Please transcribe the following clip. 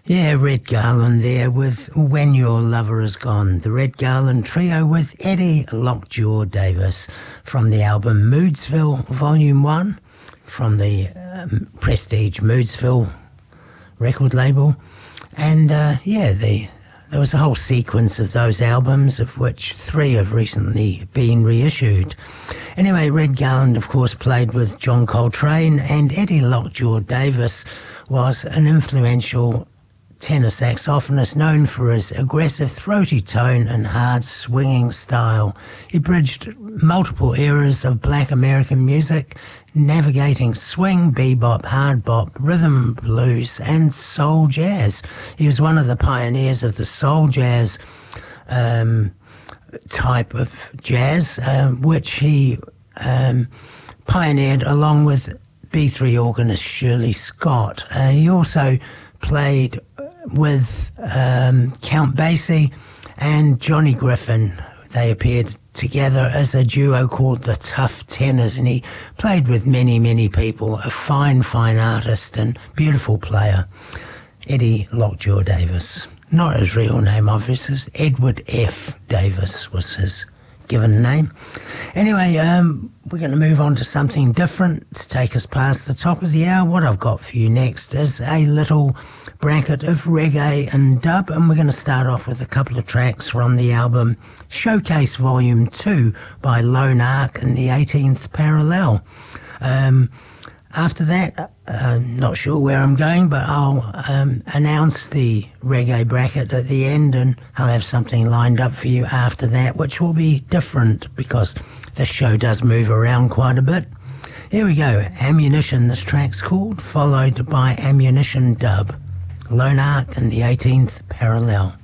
Yeah, Red Garland there with When Your Lover Is Gone. The Red Garland Trio with Eddie Lockjaw Davis from the album Moodsville Volume 1 from the Prestige Moodsville record label. And there was a whole sequence of those albums, of which 3 have recently been reissued. Anyway, Red Garland, of course, played with John Coltrane, and Eddie Lockjaw Davis was an influential tenor saxophonist known for his aggressive throaty tone and hard swinging style. He bridged multiple eras of black American music, navigating swing, bebop, hard bop, rhythm blues and soul jazz. He was one of the pioneers of the soul jazz type of jazz, which he pioneered along with B3 organist Shirley Scott. He also played with Count Basie and Johnny Griffin. They appeared together as a duo called the Tough Tenors, and he played with many, many people. A fine, fine artist and beautiful player. Eddie Lockjaw Davis. Not his real name, obviously. Edward F. Davis was his given name. Anyway, we're going to move on to something different to take us past the top of the hour. What I've got for you next is a little bracket of reggae and dub, and we're going to start off with a couple of tracks from the album Showcase Volume 2 by Lone Ark and the 18th Parallel. After that, not sure where I'm going, but I'll announce the reggae bracket at the end, and I'll have something lined up for you after that, which will be different because the show does move around quite a bit. Here we go, Ammunition, this track's called, followed by Ammunition Dub. Lone Ark and the 18th Parallel.